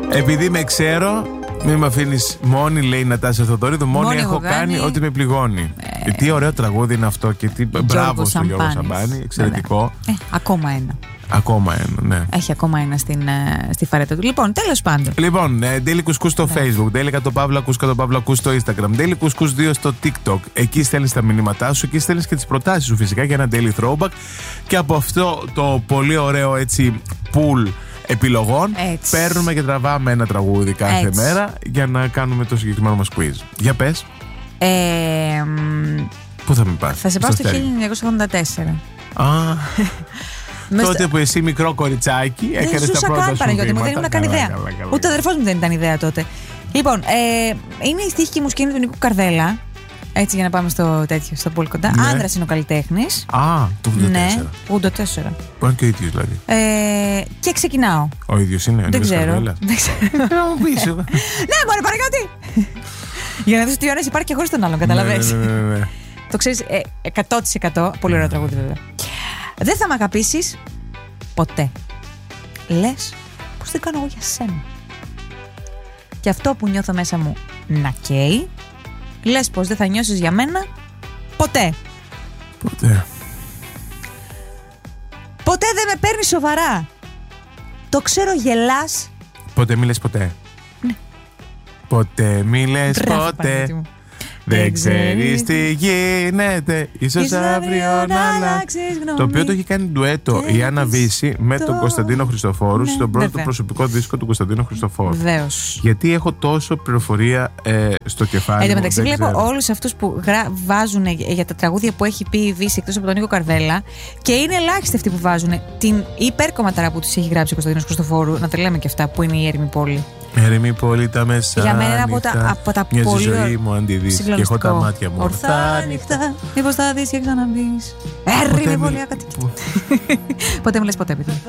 Επειδή με ξέρω, μην με αφήνεις μόνη, λέει η Νατάσια Θοδωρίδου. Μόνη έχω κάνει ό,τι με πληγώνει. Τι ωραίο τραγούδι είναι αυτό και τι μπράβο στον Γιώργο Σαμπάνη. Εξαιρετικό. Ακόμα ένα. Ακόμα ένα, ναι. Έχει ακόμα ένα στη φαρέτα του. Λοιπόν, τέλος πάντων. Λοιπόν, Daily Couscous στο Facebook, Daily _Couscous στο Instagram, Daily Couscous 2 στο TikTok. Εκεί στέλνεις τα μηνύματά σου, εκεί στέλνεις και τις προτάσεις σου φυσικά για ένα Daily Throwback. Και από αυτό το πολύ ωραίο έτσι pool επιλογών παίρνουμε και τραβάμε ένα τραγούδι κάθε μέρα για να κάνουμε το συγκεκριμένο μας quiz. Για πες. Πού θα με πας? Θα σε πάω στο 1984. Τότε που εσύ μικρό κοριτσάκι έκανες τα πρώτα σου Παναγιώτη μου, δεν ήμουν καν ιδέα. Ούτε ο αδερφός μου δεν ήταν ιδέα τότε. Λοιπόν, είναι η στίχη και η μουσική του Νίκου Καρδέλα. Έτσι για να πάμε στο τέτοιο, στο πολύ κοντά. Ναι. Άνδρας είναι ο καλλιτέχνης. Το 84. Ναι, 84. Μπορεί και ο ίδιος δηλαδή. Και ξεκινάω. Ο ίδιος είναι, δεν ξέρω. Δεν μου πεις. Ναι, μωρέ Παναγιώτη. Για να δεις τι ωραίες υπάρχει και χωρίς τον άλλον, καταλαβαίνεις. Ναι. Το ξέρεις 100%. Πολύ ωραίο τραγούδι βέβαια. Δεν θα μ' αγαπήσεις ποτέ. Λες πως δεν κάνω εγώ για σένα. Και αυτό που νιώθω μέσα μου να καίει. Λες πως δεν θα νιώσεις για μένα ποτέ. Ποτέ δεν με παίρνεις σοβαρά. Το ξέρω, γελάς. Ποτέ μη λες ποτέ. Ναι. Ποτέ μη λες ποτέ. Δεν ξέρεις τι γίνεται. Ίσως αύριο να αλλάξεις γνώμη. Το οποίο το έχει κάνει ντουέτο η Άννα Βύση με τον Κωνσταντίνο Χριστοφόρου στον πρώτο προσωπικό δίσκο του Κωνσταντίνου Χριστοφόρου. Βεβαίως. Γιατί έχω τόσο πληροφορία στο κεφάλι μου. Εν τω μεταξύ, βλέπω όλους αυτούς που βάζουν για τα τραγούδια που έχει πει η Βύση εκτός από τον Νίκο Καρδέλα και είναι ελάχιστοι αυτοί που βάζουν την υπέρκομματαρά που τους έχει γράψει ο Κωνσταντίνος Χριστοφόρου. Να τα λέμε και αυτά που είναι η Έρημη Πόλη. Έρημη Πόλη τα μέσα. Για μένα από τα μοιάζει πολύ. Η ζωή μου αν τη δεις. Και έχω τα μάτια μου ορθά νύχτα. Μήπως θα δεις και ξαναμπείς. Έρημη Πόλη ακατοίκητη. Ποτέ μου λες ποτέ, παιδί.